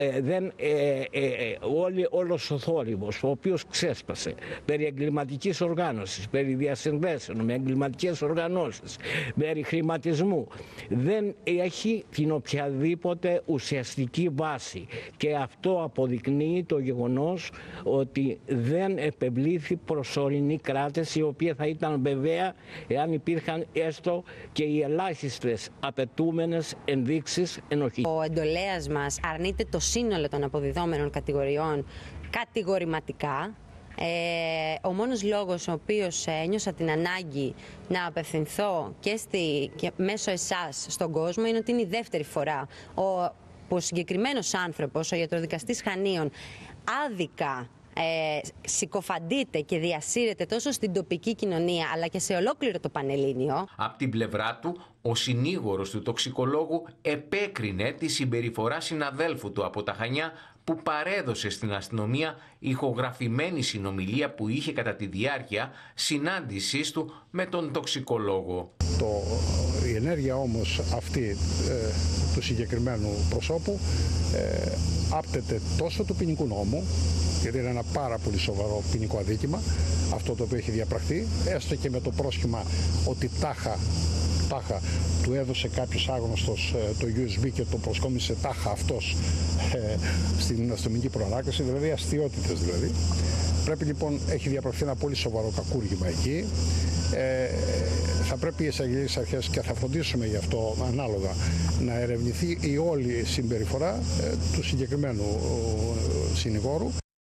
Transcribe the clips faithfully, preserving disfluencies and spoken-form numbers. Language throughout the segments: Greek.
Ε, δεν, ε, ε, όλη, όλος ο θόρυβος ο οποίος ξέσπασε περί εγκληματικής οργάνωσης, περί διασυνδέσεων με εγκληματικές οργανώσεις, περί χρηματισμού, δεν έχει την οποιαδήποτε ουσιαστική βάση, και αυτό αποδεικνύει το γεγονός ότι δεν επευλήθη προσωρινή κράτηση, η οποία θα ήταν βεβαία εάν υπήρχαν έστω και οι ελάχιστες απαιτούμενες ενδείξεις ενοχής. Ο εντολέας μας αρνείται το σύνολο των αποδιδόμενων κατηγοριών κατηγορηματικά. Ε, ο μόνος λόγος ο οποίος ένιωσα την ανάγκη να απευθυνθώ και, στη, και μέσω εσάς στον κόσμο είναι ότι είναι η δεύτερη φορά ο, που ο συγκεκριμένος άνθρωπος, ο ιατροδικαστής Χανίων, άδικα Ε, συκοφαντείται και διασύρεται τόσο στην τοπική κοινωνία αλλά και σε ολόκληρο το Πανελλήνιο. Απ' την πλευρά του, ο συνήγορος του τοξικολόγου επέκρινε τη συμπεριφορά συναδέλφου του από τα Χανιά, που παρέδωσε στην αστυνομία ηχογραφημένη συνομιλία που είχε κατά τη διάρκεια συνάντησής του με τον τοξικολόγο. Το, η ενέργεια όμως αυτή ε, του συγκεκριμένου προσώπου ε, άπτεται τόσο του ποινικού νόμου, γιατί είναι ένα πάρα πολύ σοβαρό ποινικό αδίκημα αυτό το οποίο έχει διαπραχθεί, έστω και με το πρόσχημα ότι τάχα, τάχα του έδωσε κάποιος άγνωστος ε, το γιου ες μπι και το προσκόμισε τάχα αυτός ε, στην αστυνομική προανάκριση, δηλαδή αστιότητες δηλαδή. Πρέπει λοιπόν, έχει διαπραχθεί ένα πολύ σοβαρό κακούργημα εκεί. Ε, θα πρέπει οι εισαγγελικές αρχές, και θα φροντίσουμε γι' αυτό ανάλογα, να ερευνηθεί η όλη συμπεριφορά ε, του συγκεκριμένου ε, συνηγόρου.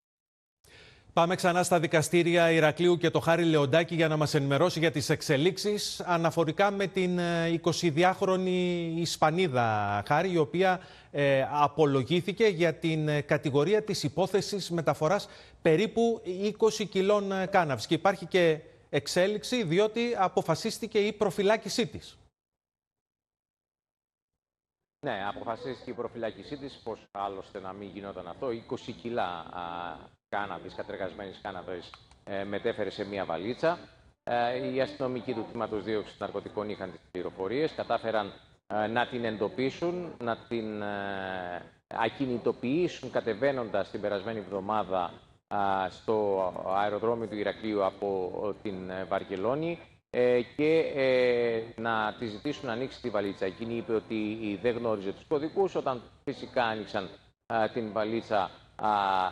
Πάμε ξανά στα δικαστήρια Ηρακλείου και το Χάρη Λεοντάκη για να μας ενημερώσει για τις εξελίξεις αναφορικά με την εικοσιδυάχρονη Ισπανίδα, Χάρη, η οποία ε, απολογήθηκε για την κατηγορία της υπόθεσης μεταφοράς περίπου είκοσι κιλών κάναβης. Και υπάρχει και εξέλιξη, διότι αποφασίστηκε η προφυλάκησή της. Ναι, αποφασίστηκε η προφυλάκησή της, πώς άλλωστε να μην γινόταν αυτό. είκοσι κιλά α, κάναβης, κατεργασμένης κάναβης, ε, μετέφερε σε μία βαλίτσα. Ε, οι αστυνομικοί του τμήματος δίωξης ναρκωτικών είχαν τις πληροφορίες, κατάφεραν ε, να την εντοπίσουν, να την ε, ακινητοποιήσουν κατεβαίνοντας την περασμένη εβδομάδα ε, στο αεροδρόμιο του Ηρακλείου από την Βαρκελόνη ε, και ε, να τη ζητήσουν να ανοίξει τη βαλίτσα. Εκείνη είπε ότι δεν γνώριζε τους κωδικούς. Όταν φυσικά άνοιξαν ε, την βαλίτσα, Α,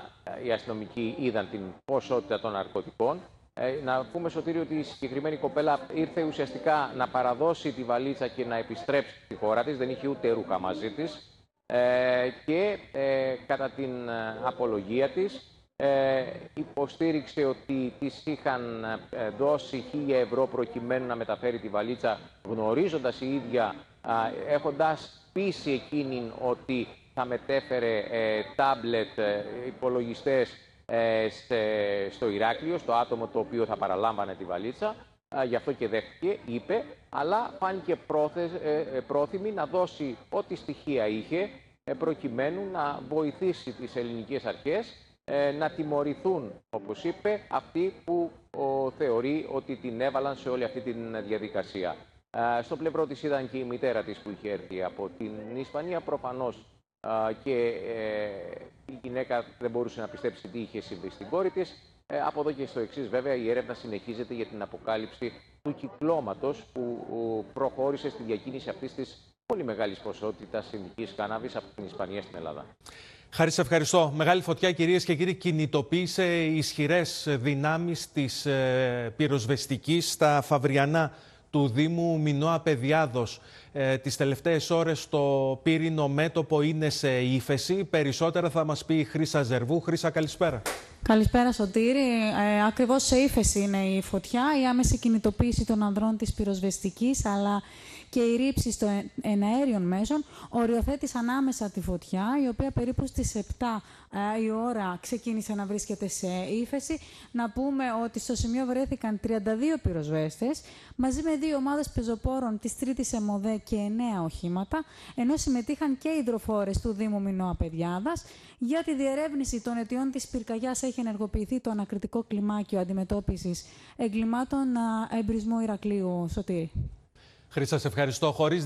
οι αστυνομικοί είδαν την ποσότητα των ναρκωτικών. Ε, να πούμε, Σωτήρη, ότι η συγκεκριμένη κοπέλα ήρθε ουσιαστικά να παραδώσει τη βαλίτσα και να επιστρέψει στη χώρα της. Δεν είχε ούτε ρούχα μαζί της. Ε, και ε, κατά την απολογία της ε, υποστήριξε ότι της είχαν ε, δώσει χίλια ευρώ προκειμένου να μεταφέρει τη βαλίτσα, γνωρίζοντας η ίδια, α, έχοντας πείσει εκείνην ότι θα μετέφερε ε, τάμπλετ, ε, υπολογιστές ε, στε, στο Ηράκλειο, στο άτομο το οποίο θα παραλάμβανε τη βαλίτσα. Ε, γι' αυτό και δέχτηκε, είπε, αλλά φάνηκε πρόθε, ε, πρόθυμη να δώσει ό,τι στοιχεία είχε ε, προκειμένου να βοηθήσει τις ελληνικές αρχές ε, να τιμωρηθούν, όπως είπε, αυτοί που ο, θεωρεί ότι την έβαλαν σε όλη αυτή τη διαδικασία. Ε, στο πλευρό της ήταν και η μητέρα της που είχε έρθει από την Ισπανία, προφανώς. Uh, και ε, η γυναίκα δεν μπορούσε να πιστέψει τι είχε συμβεί στην κόρη της. Ε, από εδώ και στο εξής, βέβαια, η έρευνα συνεχίζεται για την αποκάλυψη του κυκλώματος που uh, προχώρησε στη διακίνηση αυτής της πολύ μεγάλης ποσότητας συνδικής κάναβης από την Ισπανία στην Ελλάδα. Χάρη, σε ευχαριστώ. Μεγάλη φωτιά, κυρίες και κύριοι, κινητοποίησε ισχυρές δυνάμεις της ε, πυροσβεστικής στα Φαβριανά του Δήμου Μινώα Παιδιάδος. Ε, τις τελευταίες ώρες το πύρινο μέτωπο είναι σε ύφεση. Περισσότερα θα μας πει η Χρύσα Ζερβού. Χρύσα, καλησπέρα. Καλησπέρα, Σωτήρη. Ε, ακριβώς σε ύφεση είναι η φωτιά, η άμεση κινητοποίηση των ανδρών της πυροσβεστικής, αλλά και η ρήψη των εναέριων μέσων οριοθέτησαν άμεσα τη φωτιά, η οποία περίπου στις επτά ε, η ώρα ξεκίνησε να βρίσκεται σε ύφεση. Να πούμε ότι στο σημείο βρέθηκαν τριάντα δύο πυροσβέστες, μαζί με δύο ομάδες πεζοπόρων της τρίτης ΕΜΟΔΕ και εννέα οχήματα, ενώ συμμετείχαν και υδροφόρες του Δήμου Μινώα Παιδιάδας. Για τη διερεύνηση των αιτιών της πυρκαγιάς έχει ενεργοποιηθεί το ανακριτικό κλιμάκιο αντιμετώπισης εγκλημάτων εμπρισμού Ηρακλείου. Σωτήρη. Χρύσα, σε ευχαριστώ. Χωρίς